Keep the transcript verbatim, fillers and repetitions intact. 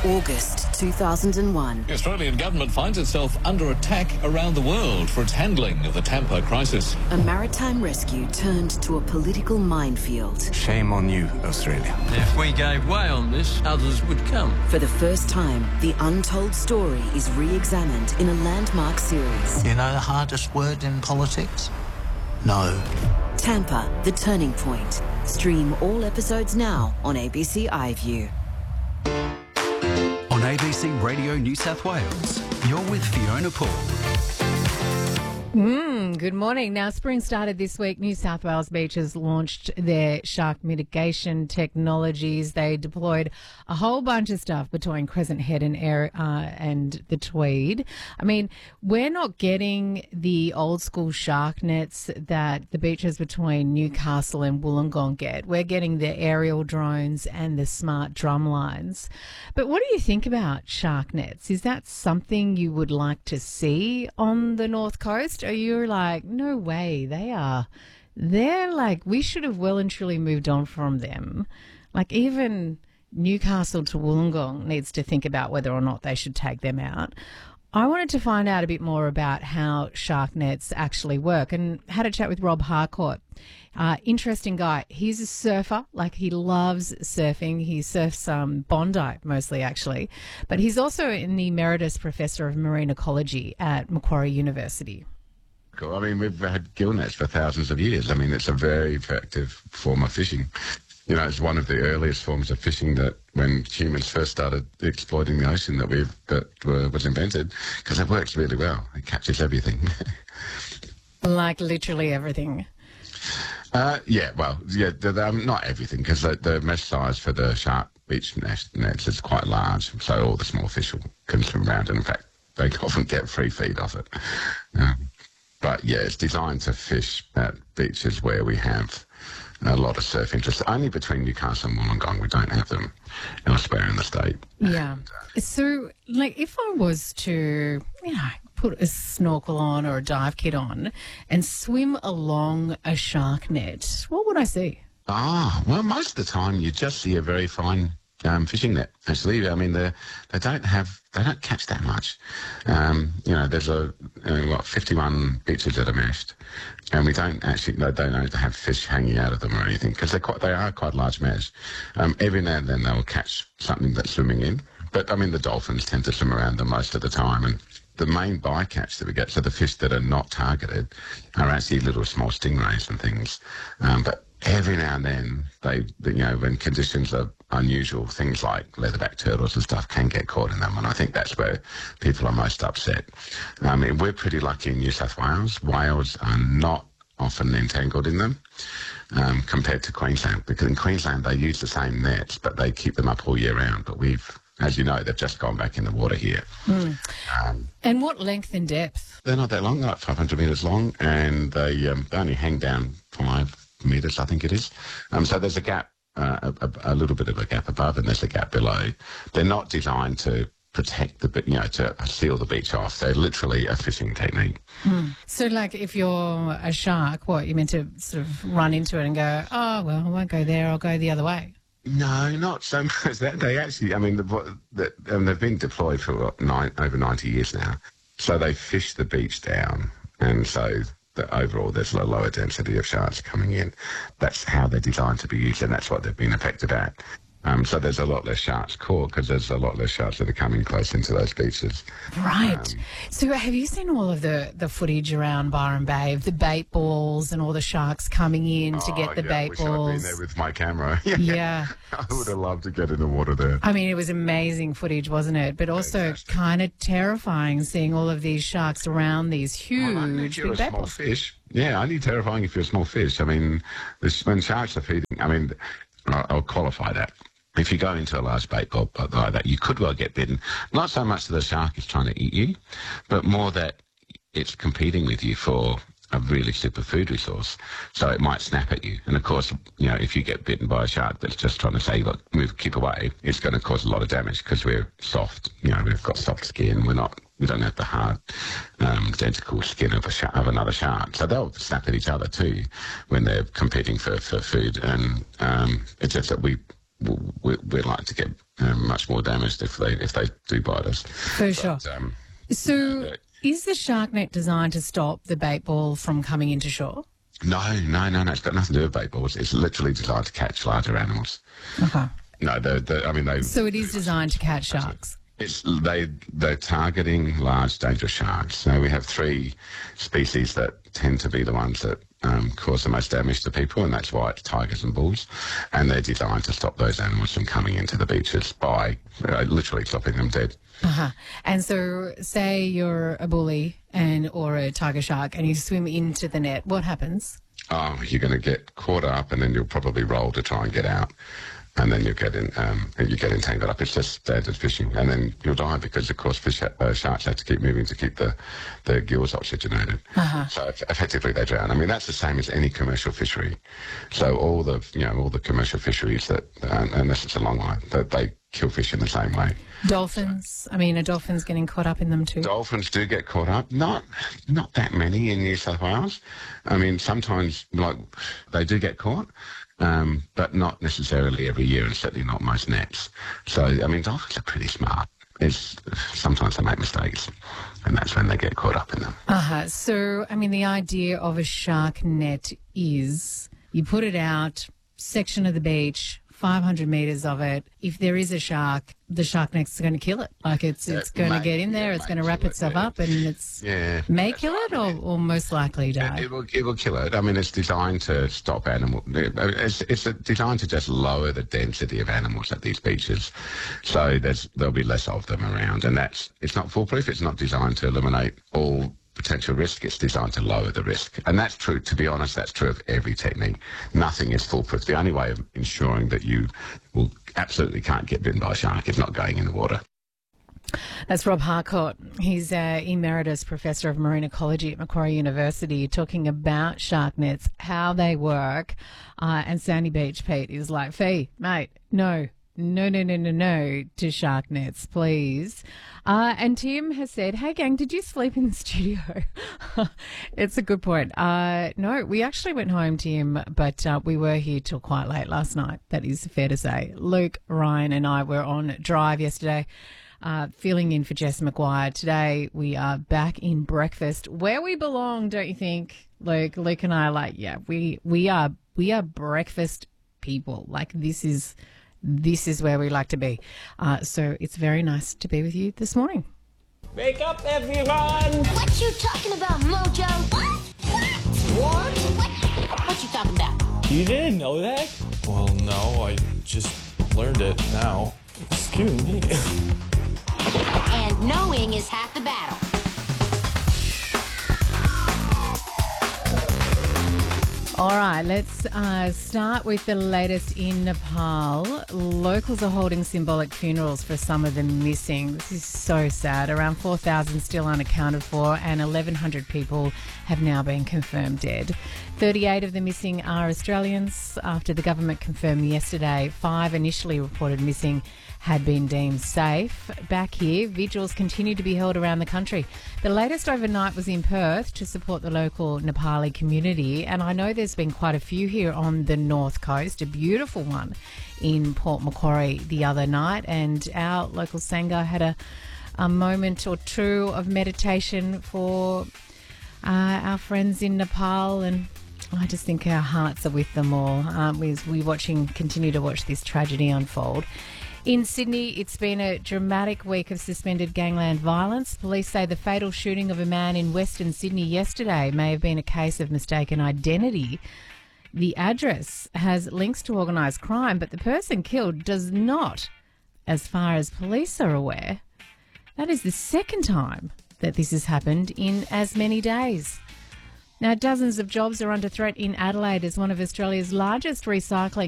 August two thousand one. The Australian government finds itself under attack around the world for its handling of the Tampa crisis. A maritime rescue turned to a political minefield. Shame on you, Australia. If we gave way on this, others would come. For the first time, the untold story is re-examined in a landmark series. You know the hardest word in politics? No. Tampa, The Turning Point. Stream all episodes now on A B C iView. On A B C Radio New South Wales, you're with Fiona Paul. Mm, good morning. Now, spring started this week. New South Wales beaches launched their shark mitigation technologies. They deployed a whole bunch of stuff between Crescent Head and Air uh, and the Tweed. I mean, we're not getting the old school shark nets that the beaches between Newcastle and Wollongong get. We're getting the aerial drones and the smart drum lines. But what do you think about shark nets? Is that something you would like to see on the North Coast? Are you like, no way, they are, they're like, we should have well and truly moved on from them. Like even Newcastle to Wollongong needs to think about whether or not they should take them out. I wanted to find out a bit more about how shark nets actually work and had a chat with Rob Harcourt. Uh, interesting guy. He's a surfer, like he loves surfing. He surfs um, Bondi mostly, actually. But he's also an emeritus professor of marine ecology at Macquarie University. I mean, we've had gill nets for thousands of years. I mean, it's a very effective form of fishing. You know, it's one of the earliest forms of fishing that when humans first started exploiting the ocean that we've that uh, was invented, because it works really well. It catches everything. Like literally everything. Uh, yeah, well, yeah, the, the, um, not everything, because the, the mesh size for the shark beach nets is quite large, so all the small fish will can swim around, and in fact, they often get free feed off it. Um, but yeah, it's designed to fish at beaches where we have a lot of surf interest. Only between Newcastle and Wollongong, we don't have them elsewhere in the state. Yeah. So, like, if I was to, you know, put a snorkel on or a dive kit on and swim along a shark net, what would I see? Ah, well, most of the time you just see a very fine um, fishing net. Actually, I mean, they they don't have they don't catch that much. Um, you know, there's a uh, what fifty-one beaches that are meshed, and we don't actually they don't have fish hanging out of them or anything because they're quite they are quite large mesh. Um, every now and then they will catch something that's swimming in, but I mean the dolphins tend to swim around them most of the time, and the main bycatch that we get, so the fish that are not targeted, are actually little small stingrays and things. Um, but every now and then, they, you know, when conditions are unusual, things like leatherback turtles and stuff can get caught in them, and I think that's where people are most upset. I mean, we're pretty lucky in New South Wales. Whales are not often entangled in them um, compared to Queensland, because in Queensland they use the same nets, but they keep them up all year round. But we've, as you know, they've just gone back in the water here. Mm. Um, and what length and depth? They're not that long. They're like five hundred metres long, and they, um, they only hang down five metres, I think it is. Um, so there's a gap, uh, a, a little bit of a gap above, and there's a gap below. They're not designed to protect the, you know, to seal the beach off. They're literally a fishing technique. Mm. So, like, if you're a shark, what, you're meant to sort of run into it and go, oh, well, I won't go there, I'll go the other way? No, not so much. That they actually, I mean, the, the, um, they've been deployed for what, nine, over ninety years now. So they fish the beach down, and so the, overall there's a lower density of sharks coming in. That's how they're designed to be used, and that's what they've been effective at. Um, so there's a lot less sharks caught because there's a lot less sharks that are coming close into those beaches. Right. Um, so have you seen all of the, the footage around Byron Bay of the bait balls and all the sharks coming in to oh, get the yeah, bait I wish balls? I'd been there with my camera. Yeah. I would have loved to get in the water there. I mean, it was amazing footage, wasn't it? But also kind of terrifying seeing all of these sharks around these huge well, if you're big a bait small balls. fish. Yeah, only terrifying if you're a small fish. I mean, this, when sharks are feeding, I mean, I'll, I'll qualify that. If you go into a large bait ball like that, you could well get bitten. Not so much that the shark is trying to eat you, but more that it's competing with you for a really super food resource. So it might snap at you. And of course, you know, if you get bitten by a shark that's just trying to say, look, move, keep away, it's going to cause a lot of damage because we're soft. You know, we've got soft skin. We're not, we don't have the hard, um, identical skin of a shark, of another shark. So they'll snap at each other too when they're competing for, for food. And um, it's just that we, we, we're likely to get um, much more damaged if they if they do bite us. For sure. But, um, So, uh, is the shark net designed to stop the bait ball from coming into shore? no, no, no, no. It's got nothing to do with bait balls. It's literally designed to catch larger animals. Okay. No, the the I mean they. So it is designed to catch sharks. It's they they're targeting large dangerous sharks. So we have three species that tend to be the ones that um, cause the most damage to people, and that's why it's tigers and bulls. And they're designed to stop those animals from coming into the beaches by uh, literally chopping them dead. Uh-huh. And so, say you're a bully and or a tiger shark, and you swim into the net. What happens? Oh, you're going to get caught up, and then you'll probably roll to try and get out. And then you get in, um, you get entangled up. It's just standard fishing, and then you'll die because, of course, fish uh, sharks have to keep moving to keep the, the gills oxygenated. Uh-huh. So effectively, they drown. I mean, that's the same as any commercial fishery. So all the, you know, all the commercial fisheries that, uh, unless it's a long line, that they kill fish in the same way. Dolphins. I mean, are dolphins getting caught up in them too? Dolphins do get caught up. Not, not that many in New South Wales. I mean, sometimes like they do get caught. Um, but not necessarily every year, and certainly not most nets. So, I mean, dolphins are pretty smart. It's, sometimes they make mistakes, and that's when they get caught up in them. Uh-huh. So, I mean, the idea of a shark net is you put it out, section of the beach, five hundred metres of it. If there is a shark, the shark net's going to kill it. Like it's it's Yeah, going to may- get in there, yeah, it's may going to wrap kill it, itself yeah. up, and it's Yeah. may that's kill right, it or, yeah. or most likely die. It, it will, it will kill it. I mean, it's designed to stop animal. It's, it's designed to just lower the density of animals at these beaches, so there's there'll be less of them around. And that's it's not foolproof. It's not designed to eliminate all potential risk. It's designed to lower the risk, and that's true. To be honest, that's true of every technique. Nothing is foolproof. The only way of ensuring that you will absolutely can't get bitten by a shark is not going in the water. That's Rob Harcourt. He's uh, Emeritus Professor of Marine Ecology at Macquarie University, talking about shark nets, how they work. Uh, and Sandy Beach Pete is like, Fee, mate, no, no, no, no, no, no to shark nets, please. Uh, and Tim has said, hey, gang, did you sleep in the studio? It's a good point. Uh, no, we actually went home, Tim, but uh, we were here till quite late last night. That is fair to say. Luke, Ryan and I were on drive yesterday. Uh, filling in for Jess McGuire. Today we are back in breakfast where we belong, don't you think? Luke, Luke and I are like, yeah, we we are we are breakfast people. Like this is this is where we like to be. Uh, so it's very nice to be with you this morning. Wake up, everyone! What you talking about, Mojo? What? What? What? What, what you talking about? You didn't know that? Well, no, I just learned it now. Excuse me. And knowing is half the battle. All right, let's uh, start with the latest in Nepal. Locals are holding symbolic funerals for some of the missing. This is so sad. Around four thousand still unaccounted for, and eleven hundred people have now been confirmed dead. thirty-eight of the missing are Australians. After the government confirmed yesterday, five initially reported missing had been deemed safe. Back here, vigils continue to be held around the country. The latest overnight was in Perth to support the local Nepali community, and I know there's been quite a few here on the north coast, a beautiful one in Port Macquarie the other night, and our local Sangha had a, a moment or two of meditation for uh, our friends in Nepal, and I just think our hearts are with them all, aren't we, as we watching, continue to watch this tragedy unfold. In Sydney, it's been a dramatic week of suspended gangland violence. Police say the fatal shooting of a man in Western Sydney yesterday may have been a case of mistaken identity. The address has links to organised crime, but the person killed does not, as far as police are aware. That is the second time that this has happened in as many days. Now, dozens of jobs are under threat in Adelaide as one of Australia's largest recycling